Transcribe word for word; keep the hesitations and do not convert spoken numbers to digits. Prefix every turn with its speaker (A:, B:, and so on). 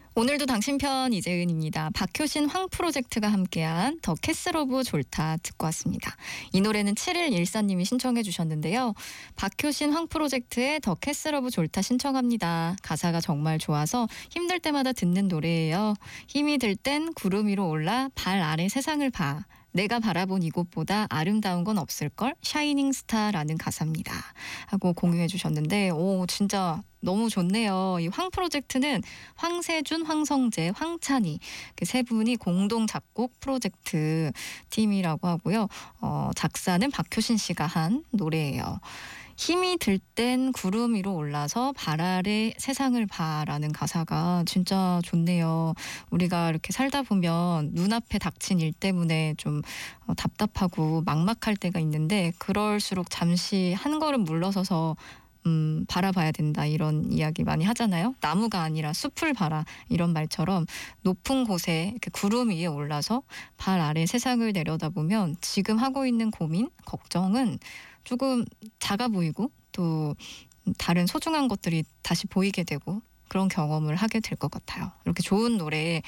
A: 오늘도 당신 편 이재은입니다. 박효신 황 프로젝트가 함께한 더 캐슬 오브 졸타 듣고 왔습니다. 이 노래는 칠일일사님이 신청해 주셨는데요. 박효신 황 프로젝트의 더 캐슬 오브 졸타 신청합니다. 가사가 정말 좋아서 힘들 때마다 듣는 노래예요. 힘이 들 땐 구름 위로 올라 발 아래 세상을 봐. 내가 바라본 이곳보다 아름다운 건 없을걸? 샤이닝 스타라는 가사입니다. 하고 공유해 주셨는데 오 진짜 너무 좋네요. 이 황 프로젝트는 황세준, 황성재, 황찬희 그 세 분이 공동 작곡 프로젝트 팀이라고 하고요. 어, 작사는 박효신 씨가 한 노래예요. 힘이 들 땐 구름 위로 올라서 발 아래 세상을 봐라는 가사가 진짜 좋네요. 우리가 이렇게 살다 보면 눈앞에 닥친 일 때문에 좀 어, 답답하고 막막할 때가 있는데 그럴수록 잠시 한 걸음 물러서서 음, 바라봐야 된다 이런 이야기 많이 하잖아요. 나무가 아니라 숲을 봐라 이런 말처럼 높은 곳에 이렇게 구름 위에 올라서 발 아래 세상을 내려다보면 지금 하고 있는 고민, 걱정은 조금 작아 보이고 또 다른 소중한 것들이 다시 보이게 되고 그런 경험을 하게 될 것 같아요. 이렇게 좋은 노래